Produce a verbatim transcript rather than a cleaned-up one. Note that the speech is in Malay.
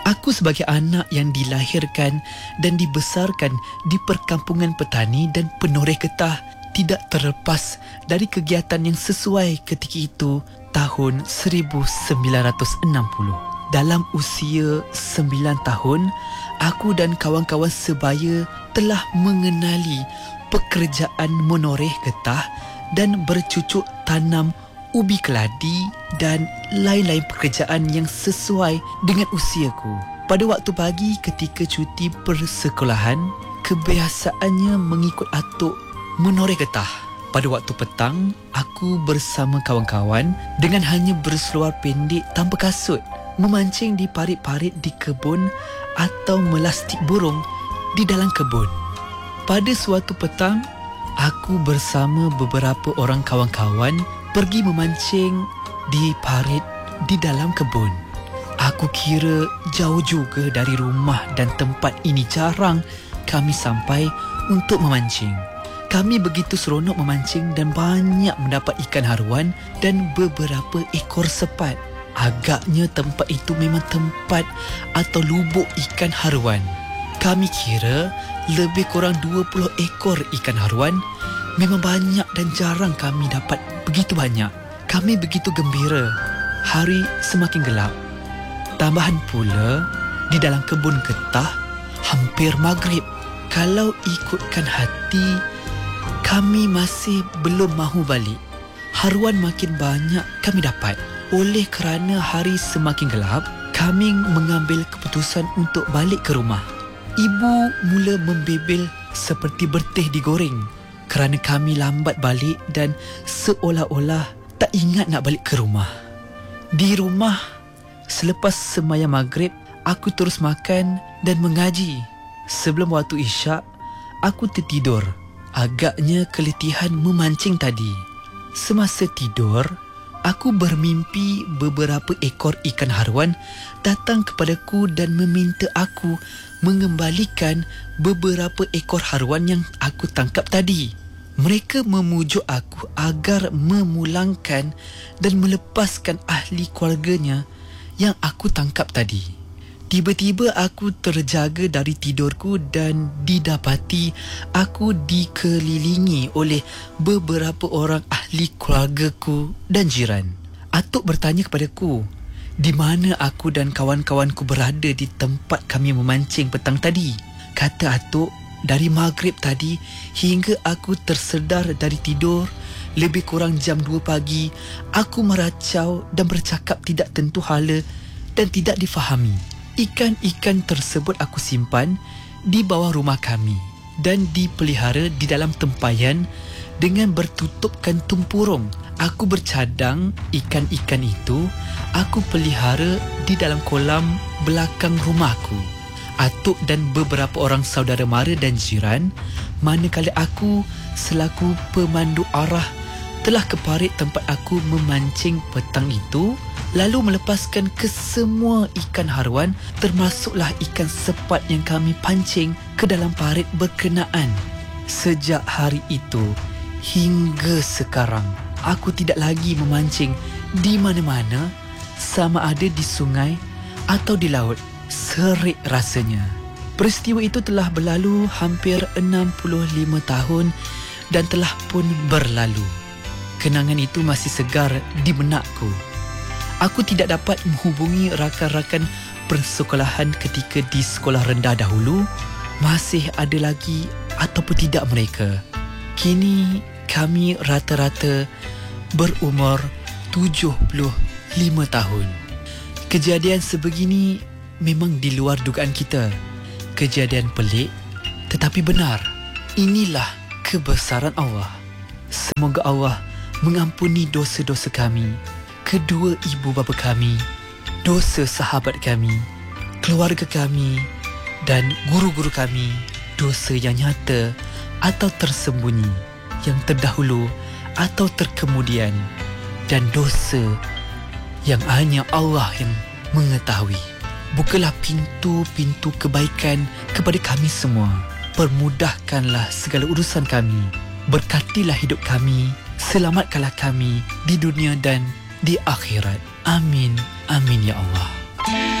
Aku sebagai anak yang dilahirkan dan dibesarkan di perkampungan petani dan penoreh getah tidak terlepas dari kegiatan yang sesuai ketika itu tahun seribu sembilan ratus enam puluh. Dalam usia sembilan tahun, aku dan kawan-kawan sebaya telah mengenali pekerjaan menoreh getah dan bercucuk tanam ubi keladi dan lain-lain pekerjaan yang sesuai dengan usiaku. Pada waktu pagi ketika cuti persekolahan, kebiasaannya mengikut atuk menoreh getah. Pada waktu petang, aku bersama kawan-kawan dengan hanya berseluar pendek tanpa kasut, memancing di parit-parit di kebun atau melastik burung di dalam kebun. Pada suatu petang, aku bersama beberapa orang kawan-kawan pergi memancing di parit di dalam kebun. Aku kira jauh juga dari rumah dan tempat ini jarang kami sampai untuk memancing. Kami begitu seronok memancing dan banyak mendapat ikan haruan dan beberapa ekor sepat. Agaknya tempat itu memang tempat atau lubuk ikan haruan. Kami kira lebih kurang dua puluh ekor ikan haruan. Memang banyak dan jarang kami dapat begitu banyak. Kami begitu gembira. Hari semakin gelap. Tambahan pula, di dalam kebun getah, hampir maghrib. Kalau ikutkan hati, kami masih belum mahu balik. Haruan makin banyak kami dapat. Oleh kerana hari semakin gelap, kami mengambil keputusan untuk balik ke rumah. Ibu mula membebel seperti berteh digoreng kerana kami lambat balik dan seolah-olah tak ingat nak balik ke rumah. Di rumah, selepas sembahyang maghrib, aku terus makan dan mengaji. Sebelum waktu isyak, aku tertidur. Agaknya keletihan memancing tadi. Semasa tidur, aku bermimpi beberapa ekor ikan haruan datang kepadaku dan meminta aku mengembalikan beberapa ekor haruan yang aku tangkap tadi. Mereka memujuk aku agar memulangkan dan melepaskan ahli keluarganya yang aku tangkap tadi. Tiba-tiba aku terjaga dari tidurku dan didapati aku dikelilingi oleh beberapa orang ahli keluargaku dan jiran. Atuk bertanya kepadaku, di mana aku dan kawan-kawanku berada di tempat kami memancing petang tadi. Kata atuk, dari maghrib tadi hingga aku tersedar dari tidur, lebih kurang jam dua pagi, aku meracau dan bercakap tidak tentu hala dan tidak difahami. Ikan-ikan tersebut aku simpan di bawah rumah kami dan dipelihara di dalam tempayan dengan bertutupkan tumpurung. Aku bercadang ikan-ikan itu aku pelihara di dalam kolam belakang rumahku. Atuk dan beberapa orang saudara mara dan jiran, manakala aku selaku pemandu arah telah ke parit tempat aku memancing petang itu, lalu melepaskan kesemua ikan haruan termasuklah ikan sepat yang kami pancing ke dalam parit berkenaan. Sejak hari itu hingga sekarang, aku tidak lagi memancing di mana-mana, sama ada di sungai atau di laut. Serik rasanya. Peristiwa itu telah berlalu hampir enam puluh lima tahun dan telah pun berlalu. Kenangan itu masih segar di benakku. Aku tidak dapat menghubungi rakan-rakan persekolahan ketika di sekolah rendah dahulu. Masih ada lagi ataupun tidak mereka. Kini kami rata-rata berumur tujuh puluh lima tahun. Kejadian sebegini memang di luar dugaan kita. Kejadian pelik tetapi benar. Inilah kebesaran Allah. Semoga Allah mengampuni dosa-dosa kami, kedua ibu bapa kami, dosa sahabat kami, keluarga kami dan guru-guru kami, dosa yang nyata atau tersembunyi, yang terdahulu atau terkemudian, dan dosa yang hanya Allah yang mengetahui. Bukalah pintu-pintu kebaikan kepada kami semua. Permudahkanlah segala urusan kami. Berkatilah hidup kami. Selamatkanlah kami di dunia dan di akhirat. Amin. Amin ya Allah.